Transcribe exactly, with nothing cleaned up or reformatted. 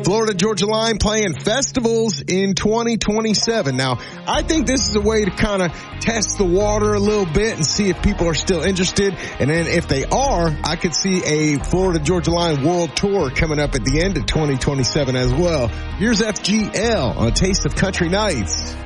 Florida Georgia Line playing festivals in twenty twenty-seven. Now, I think this is a way to kind of test the water a little bit and see if people are still interested. And then if they are, I could see a Florida Georgia Line World Tour coming up at the end of twenty twenty-seven as well. Here's F G L on a Taste of Country Nights.